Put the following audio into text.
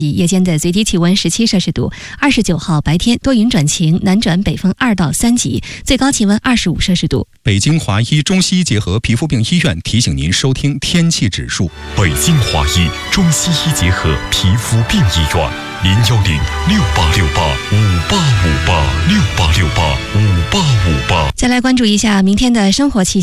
夜间的最低气温17摄氏度，29号白天多云转晴，南转北风2到3级，最高气温25摄氏度。 北京华医中西医结合皮肤病医院提醒您收听天气指数。 北京华医中西医结合皮肤病医院，01068685858，68685885858。 再来关注一下明天的生活气象。